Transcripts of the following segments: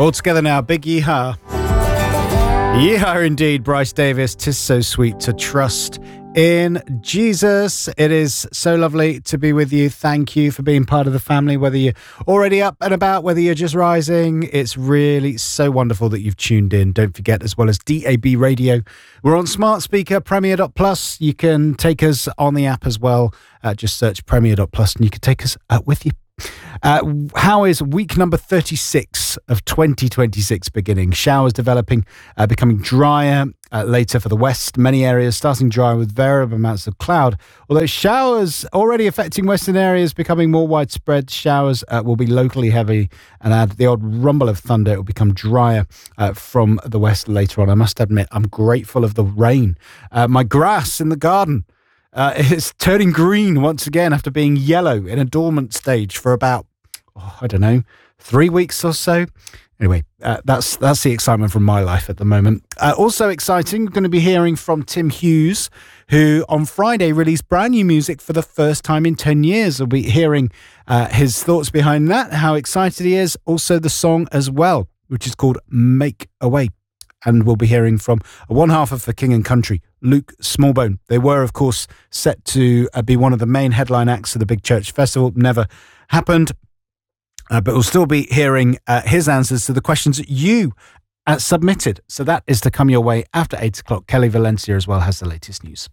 All together now, big yeehaw. Yeehaw indeed, Bryce Davis. 'Tis so sweet to trust in Jesus. It is so lovely to be with you. Thank you for being part of the family, whether you're already up and about, whether you're just rising. It's really so wonderful that you've tuned in. Don't forget, as well as DAB Radio, we're on smart speaker, Premier.plus. You can take us on the app as well. Just search Premier.plus and you can take us with you. How is week number 36 of 2026 beginning? Showers developing, becoming drier later for the west. Many areas starting dry with variable amounts of cloud. Although showers already affecting western areas becoming more widespread, showers will be locally heavy and add the odd rumble of thunder. It will become drier from the west later on. I must admit, I'm grateful of the rain. My grass in the garden it's turning green once again after being yellow in a dormant stage for about, 3 weeks or so. Anyway, that's the excitement from my life at the moment. Also exciting, we're going to be hearing from Tim Hughes, who on Friday released brand new music for the first time in 10 years. We'll be hearing his thoughts behind that, how excited he is. Also the song as well, which is called Make a Way. And we'll be hearing from one half of For King and Country, Luke Smallbone. They were, of course, set to be one of the main headline acts of the Big Church Festival. Never happened. But we'll still be hearing his answers to the questions that you submitted. So that is to come your way after 8 o'clock. Kelly Valencia as well has the latest news.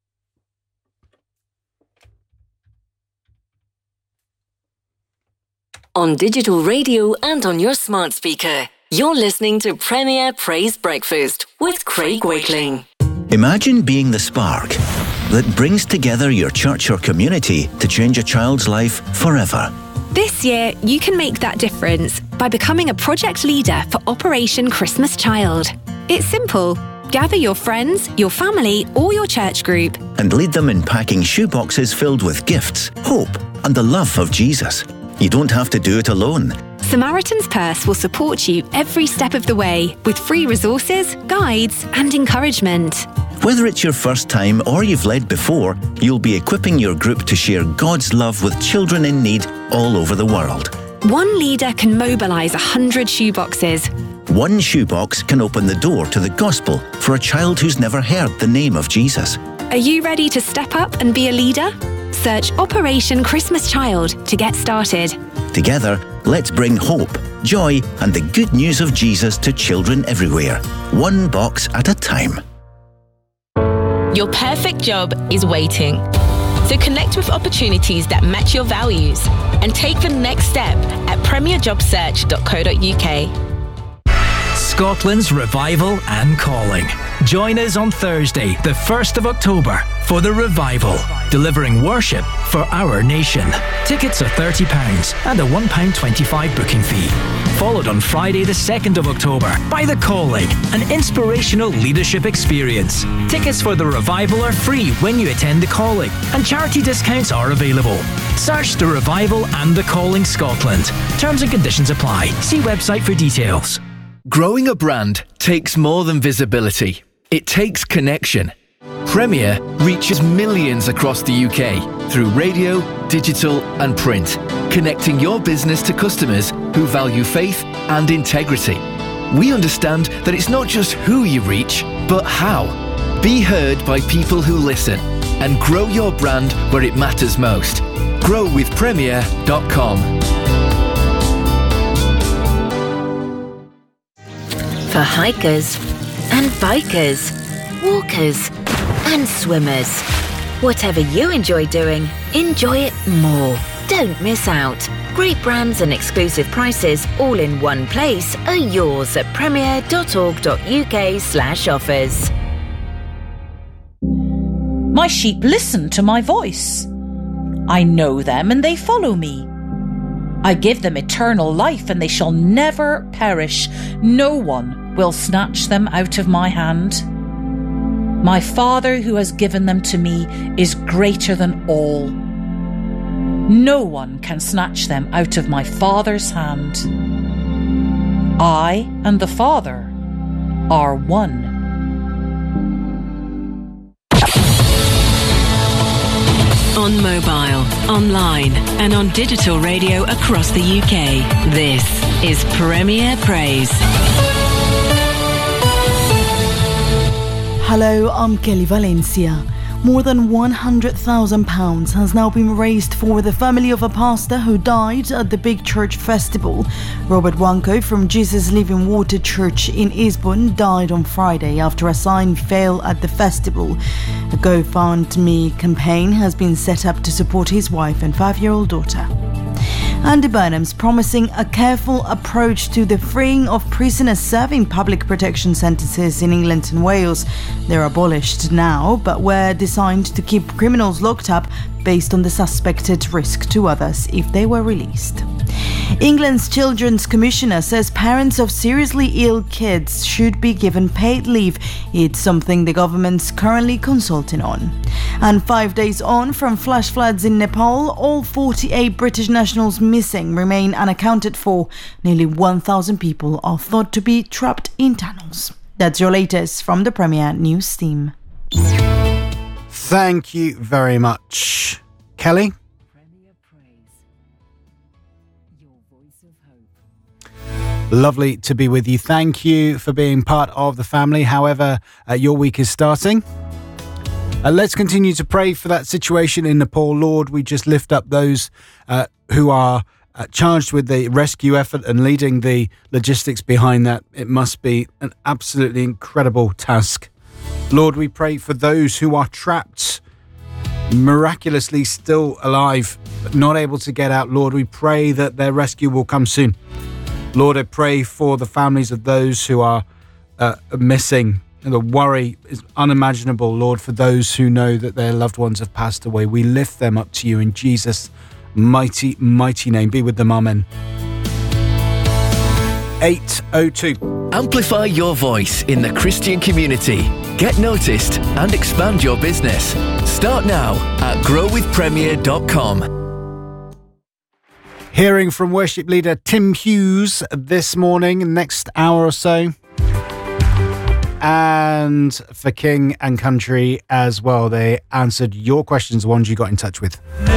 On digital radio and on your smart speaker. You're listening to Premier Praise Breakfast with Craig Wakeling. Imagine being the spark that brings together your church or community to change a child's life forever. This year, you can make that difference by becoming a project leader for Operation Christmas Child. It's simple. Gather your friends, your family, or your church group and lead them in packing shoeboxes filled with gifts, hope, and the love of Jesus. You don't have to do it alone. Samaritan's Purse will support you every step of the way with free resources, guides, and encouragement. Whether it's your first time or you've led before, you'll be equipping your group to share God's love with children in need all over the world. One leader can mobilise 100 shoeboxes. One shoebox can open the door to the gospel for a child who's never heard the name of Jesus. Are you ready to step up and be a leader? Search Operation Christmas Child to get started. Together, let's bring hope, joy, and the good news of Jesus to children everywhere, one box at a time. Your perfect job is waiting. So connect with opportunities that match your values and take the next step at premierjobsearch.co.uk. Scotland's Revival and Calling. Join us on Thursday, the 1st of October, for the Revival, delivering worship for our nation. Tickets are £30 and a £1.25 booking fee. Followed on Friday, the 2nd of October, by The Calling, an inspirational leadership experience. Tickets for the Revival are free when you attend The Calling, and charity discounts are available. Search The Revival and The Calling Scotland. Terms and conditions apply. See website for details. Growing a brand takes more than visibility. It takes connection. Premier reaches millions across the UK through radio, digital and print, connecting your business to customers who value faith and integrity. We understand that it's not just who you reach, but how. Be heard by people who listen and grow your brand where it matters most. Grow with Premier.com. For hikers and bikers, walkers and swimmers. Whatever you enjoy doing, enjoy it more. Don't miss out. Great brands and exclusive prices all in one place are yours at premier.org.uk/offers. My sheep listen to my voice. I know them and they follow me. I give them eternal life and they shall never perish. No one will snatch them out of my hand. My Father who has given them to me is greater than all. No one can snatch them out of my Father's hand. I and the Father are one. On mobile, online and on digital radio across the UK. This is Premier Praise. Hello, I'm Kelly Valencia. More than £100,000 has now been raised for the family of a pastor who died at the Big Church Festival. Robert Wanko from Jesus Living Water Church in Eastbourne died on Friday after a sign fell at the festival. A GoFundMe campaign has been set up to support his wife and 5-year-old daughter. Andy Burnham's promising a careful approach to the freeing of prisoners serving public protection sentences in England and Wales. They're abolished now, but were designed to keep criminals locked up based on the suspected risk to others if they were released. England's Children's Commissioner says parents of seriously ill kids should be given paid leave. It's something the government's currently consulting on. And 5 days on from flash floods in Nepal, all 48 British nationals missing remain unaccounted for. Nearly 1,000 people are thought to be trapped in tunnels. That's your latest from the Premier News team. Thank you very much, Kelly. Lovely to be with you. Thank you for being part of the family, however your week is starting. Let's continue to pray for that situation in Nepal. Lord, we just lift up those who are charged with the rescue effort and leading the logistics behind that. It must be an absolutely incredible task. Lord, we pray for those who are trapped, miraculously still alive, but not able to get out. Lord, we pray that their rescue will come soon. Lord, I pray for the families of those who are missing. And the worry is unimaginable, Lord, for those who know that their loved ones have passed away. We lift them up to you in Jesus' mighty, mighty name. Be with them, amen. 8:02. Amplify your voice in the Christian community. Get noticed and expand your business. Start now at growwithpremier.com. Hearing from worship leader Tim Hughes this morning, next hour or so. And for King and Country as well. They answered your questions, the ones you got in touch with.